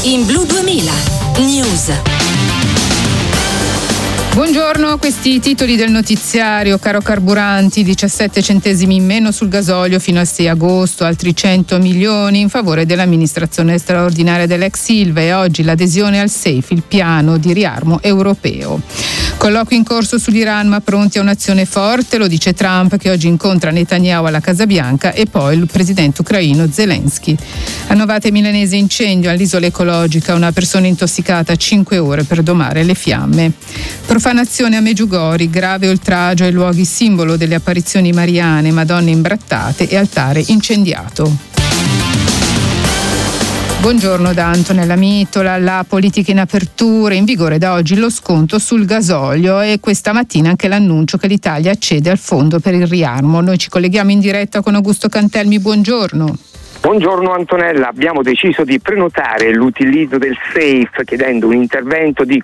in Blu 2000 News. Buongiorno, questi i titoli del notiziario. Caro carburanti, 17 centesimi in meno sul gasolio fino al 6 agosto, altri 100 milioni in favore dell'amministrazione straordinaria dell'ex Ilva e oggi l'adesione al SAFE, il piano di riarmo europeo. Colloquio in corso sull'Iran ma pronti a un'azione forte, lo dice Trump che oggi incontra Netanyahu alla Casa Bianca e poi il presidente ucraino Zelensky. A Novate Milanese incendio all'isola ecologica, una persona intossicata 5 ore per domare le fiamme. Profanazione a Meggiugori, grave oltraggio ai luoghi simbolo delle apparizioni mariane, Madonne imbrattate e altare incendiato. Buongiorno da Antonella Mittola. La politica in apertura, in vigore da oggi lo sconto sul gasolio e questa mattina anche l'annuncio che l'Italia accede al fondo per il riarmo. Noi ci colleghiamo in diretta con Augusto Cantelmi, buongiorno. Buongiorno Antonella, abbiamo deciso di prenotare l'utilizzo del SAFE chiedendo un intervento di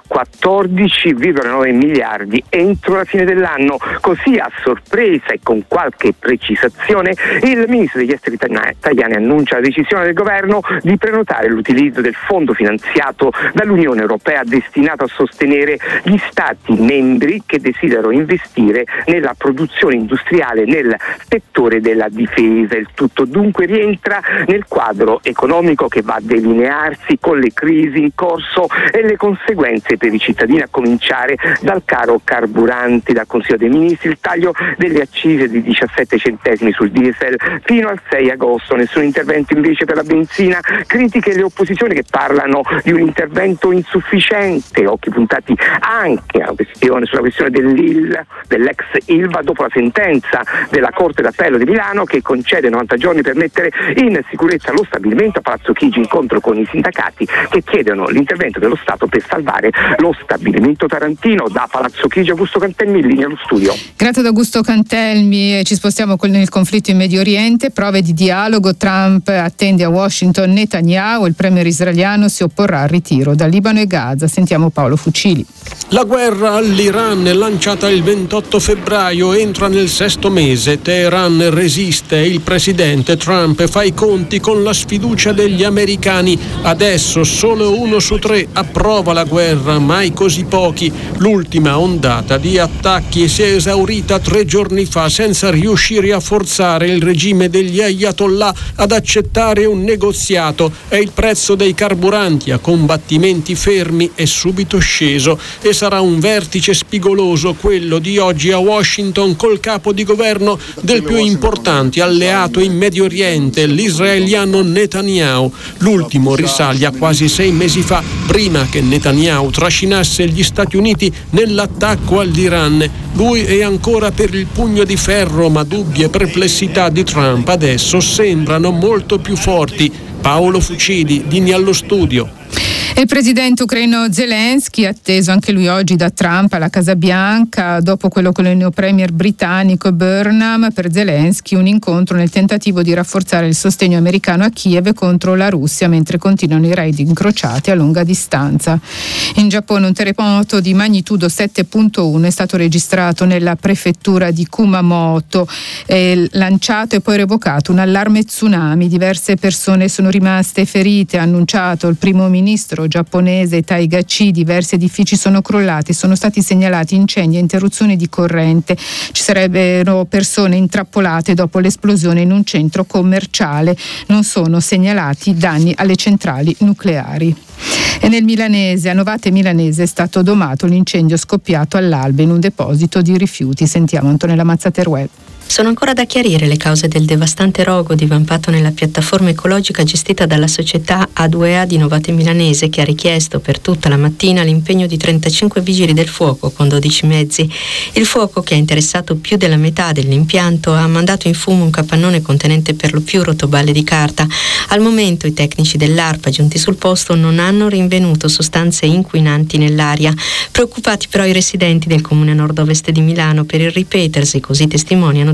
14,9 miliardi entro la fine dell'anno, così a sorpresa e con qualche precisazione il ministro degli esteri italiani annuncia la decisione del governo di prenotare l'utilizzo del fondo finanziato dall'Unione Europea destinato a sostenere gli stati membri che desiderano investire nella produzione industriale nel settore della difesa. Il tutto dunque rientra nel quadro economico che va a delinearsi con le crisi in corso e le conseguenze per i cittadini, a cominciare dal caro carburanti. Dal Consiglio dei Ministri il taglio delle accise di 17 centesimi sul diesel fino al 6 agosto, nessun intervento invece per la benzina, critiche le opposizioni che parlano di un intervento insufficiente, occhi puntati anche sulla questione dell'ex Ilva dopo la sentenza della Corte d'Appello di Milano che concede 90 giorni per mettere in sicurezza lo stabilimento. A Palazzo Chigi incontro con i sindacati che chiedono l'intervento dello Stato per salvare lo stabilimento tarantino. Da Palazzo Chigi Augusto Cantelmi, in linea allo studio. Grazie ad Augusto Cantelmi. Ci spostiamo nel conflitto in Medio Oriente, prove di dialogo, Trump attende a Washington Netanyahu, il premier israeliano si opporrà al ritiro da Libano e Gaza. Sentiamo Paolo Fucili. La guerra all'Iran, lanciata il 28 febbraio, entra nel 6° mese. Teheran resiste e il presidente Trump fa i conti con la sfiducia degli americani. Adesso solo 1 su 3 approva la guerra, mai così pochi. L'ultima ondata di attacchi si è esaurita 3 giorni fa senza riuscire a forzare il regime degli ayatollah ad accettare un negoziato e il prezzo dei carburanti a combattimenti fermi è subito sceso e sarà un vertice spigoloso quello di oggi a Washington col capo di governo del più importante alleato in Medio Oriente, l'israeliano Netanyahu. L'ultimo risale a quasi 6 mesi fa, prima che Netanyahu trascinasse gli Stati Uniti nell'attacco all'Iran. Lui è ancora per il pugno di ferro, ma dubbi e perplessità di Trump adesso sembrano molto più forti. Paolo Fucili, linea allo studio. Il presidente ucraino Zelensky, atteso anche lui oggi da Trump alla Casa Bianca, dopo quello con il neopremier britannico Burnham. Per Zelensky un incontro nel tentativo di rafforzare il sostegno americano a Kiev contro la Russia mentre continuano i raid incrociati a lunga distanza. In Giappone un terremoto di magnitudo 7.1 è stato registrato nella prefettura di Kumamoto, lanciato e poi revocato un allarme tsunami. Diverse persone sono rimaste ferite, ha annunciato il primo ministro giapponese Taigachi. Diversi edifici sono crollati, sono stati segnalati incendi e interruzioni di corrente. Ci sarebbero persone intrappolate dopo l'esplosione in un centro commerciale. Non sono segnalati danni alle centrali nucleari. E nel Milanese, a Novate Milanese, è stato domato l'incendio scoppiato all'alba in un deposito di rifiuti. Sentiamo Antonella Mazzateruel. Sono ancora da chiarire le cause del devastante rogo divampato nella piattaforma ecologica gestita dalla società A2A di Novate Milanese, che ha richiesto per tutta la mattina l'impegno di 35 vigili del fuoco con 12 mezzi. Il fuoco, che ha interessato più della metà dell'impianto, ha mandato in fumo un capannone contenente per lo più rotoballe di carta. Al momento i tecnici dell'ARPA giunti sul posto non hanno rinvenuto sostanze inquinanti nell'aria. Preoccupati però i residenti del comune nord-ovest di Milano per il ripetersi, così testimoniano, dei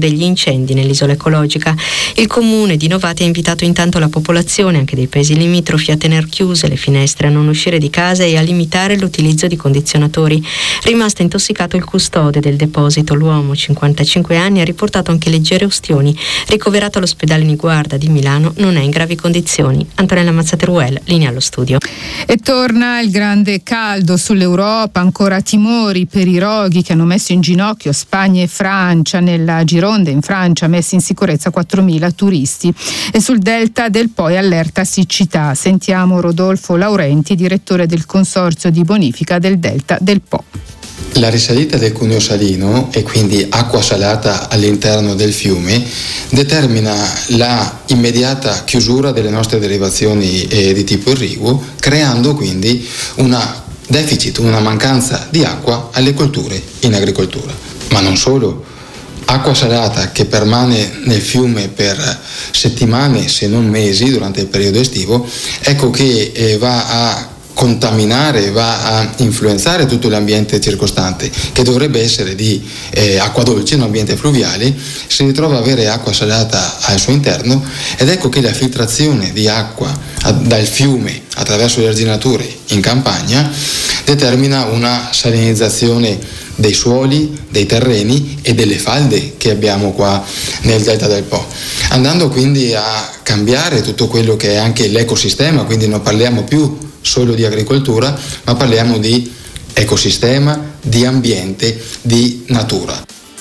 degli incendi nell'isola ecologica. Il comune di Novate ha invitato intanto la popolazione, anche dei paesi limitrofi, a tener chiuse le finestre, a non uscire di casa e a limitare l'utilizzo di condizionatori. Rimasto intossicato il custode del deposito, l'uomo, 55 anni, ha riportato anche leggere ustioni. Ricoverato all'ospedale Niguarda di Milano, non è in gravi condizioni. Antonella Mazzateruel, linea allo studio. E torna il grande caldo sull'Europa, ancora timori per i roghi che hanno messo in ginocchio Spagna e Francia. Nella Gironde in Francia messi in sicurezza 4.000 turisti, e sul delta del Po allerta siccità. Sentiamo Rodolfo Laurenti, direttore del consorzio di bonifica del delta del Po. La risalita del cuneo salino, e quindi acqua salata all'interno del fiume, determina la immediata chiusura delle nostre derivazioni di tipo irriguo, creando quindi una deficit, una mancanza di acqua alle colture in agricoltura. Ma non solo, acqua salata che permane nel fiume per settimane se non mesi durante il periodo estivo, ecco che va a contaminare, va a influenzare tutto l'ambiente circostante, che dovrebbe essere di acqua dolce, un ambiente fluviale, si ritrova ad avere acqua salata al suo interno, ed ecco che la filtrazione di acqua dal fiume attraverso le arginature in campagna determina una salinizzazione dei suoli, dei terreni e delle falde che abbiamo qua nel delta del Po, andando quindi a cambiare tutto quello che è anche l'ecosistema. Quindi non parliamo più solo di agricoltura, ma parliamo di ecosistema, di ambiente, di natura.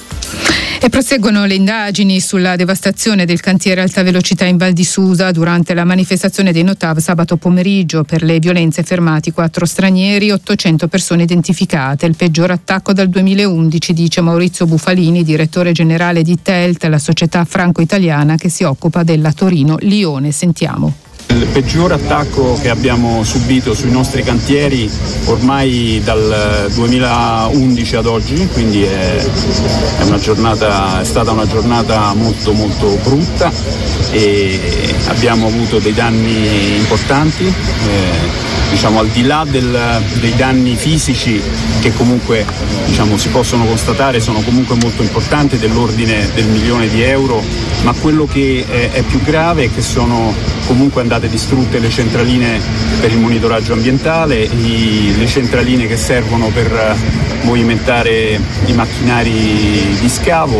E proseguono le indagini sulla devastazione del cantiere alta velocità in Val di Susa. Durante la manifestazione dei Notav sabato pomeriggio, per le violenze fermati 4 stranieri, 800 persone identificate. Il peggior attacco dal 2011, dice Maurizio Bufalini, direttore generale di TELT, la società franco-italiana che si occupa della Torino-Lione. Sentiamo. Il peggior attacco che abbiamo subito sui nostri cantieri ormai dal 2011 ad oggi, quindi è stata una giornata molto molto brutta e abbiamo avuto dei danni importanti, al di là dei danni fisici che comunque si possono constatare, sono comunque molto importanti, dell'ordine del €1.000.000, ma quello che è più grave è che sono comunque andate distrutte le centraline per il monitoraggio ambientale, le centraline che servono per movimentare i macchinari di scavo,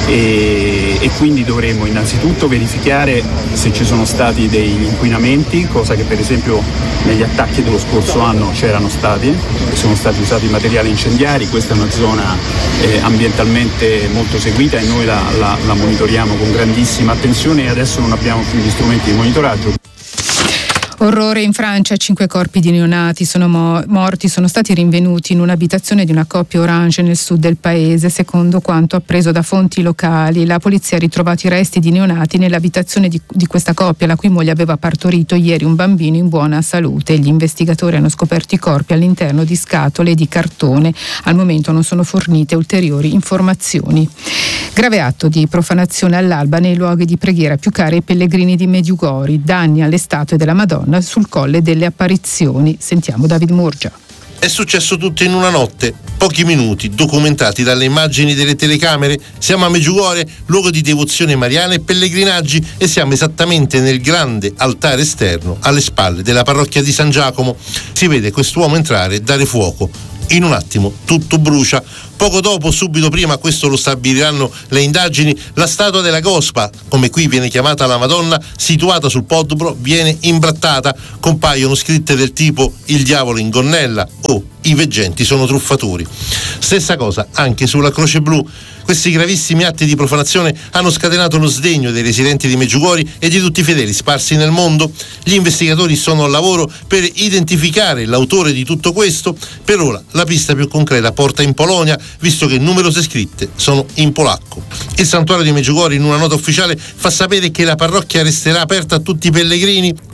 e quindi dovremo innanzitutto verificare se ci sono stati degli inquinamenti, cosa che per esempio negli attacchi dello scorso anno c'erano stati, sono stati usati materiali incendiari. Questa è una zona ambientalmente molto seguita e noi la monitoriamo con grandissima attenzione, e adesso non abbiamo più gli strumenti di monitoraggio. Orrore in Francia, 5 corpi di neonati sono morti, sono stati rinvenuti in un'abitazione di una coppia Orange nel sud del paese, secondo quanto appreso da fonti locali. La polizia ha ritrovato i resti di neonati nell'abitazione di questa coppia, la cui moglie aveva partorito ieri un bambino in buona salute. Gli investigatori hanno scoperto i corpi all'interno di scatole di cartone. Al momento non sono fornite ulteriori informazioni. Grave atto di profanazione all'alba nei luoghi di preghiera più cari ai pellegrini di Medjugorje, danni alle statue della Madonna sul Colle delle Apparizioni. Sentiamo David Murgia. È successo tutto in una notte, pochi minuti documentati dalle immagini delle telecamere. Siamo a Medjugorje, luogo di devozione mariana e pellegrinaggi, e siamo esattamente nel grande altare esterno alle spalle della parrocchia di San Giacomo. Si vede quest'uomo entrare e dare fuoco. In un attimo tutto brucia. Poco dopo, subito prima, questo lo stabiliranno le indagini, la statua della Gospa, come qui viene chiamata la Madonna, situata sul Podbro, viene imbrattata. Compaiono scritte del tipo "Il diavolo in gonnella" o "I veggenti sono truffatori". Stessa cosa anche sulla Croce Blu. Questi gravissimi atti di profanazione hanno scatenato lo sdegno dei residenti di Medjugorje e di tutti i fedeli sparsi nel mondo. Gli investigatori sono al lavoro per identificare l'autore di tutto questo. Per ora la pista più concreta porta in Polonia, visto che numerose scritte sono in polacco. Il santuario di Medjugorje, in una nota ufficiale, fa sapere che la parrocchia resterà aperta a tutti i pellegrini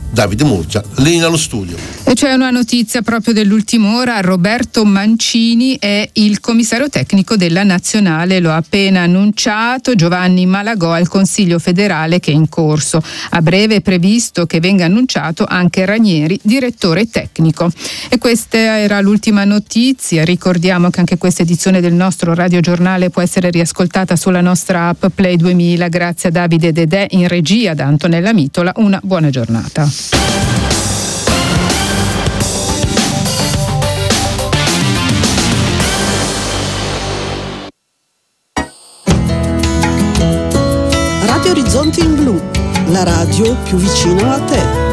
Davide Murgia, linea allo studio. E c'è una notizia proprio dell'ultima ora: Roberto Mancini è il commissario tecnico della Nazionale, lo ha appena annunciato Giovanni Malagò al Consiglio federale che è in corso. A breve è previsto che venga annunciato anche Ranieri, direttore tecnico. E questa era l'ultima notizia. Ricordiamo che anche questa edizione del nostro radiogiornale può essere riascoltata sulla nostra app Play 2000. Grazie a Davide Dedè in regia, da Antonella Mitola. Una buona giornata. Radio Orizzonti in Blu, la radio più vicina a te.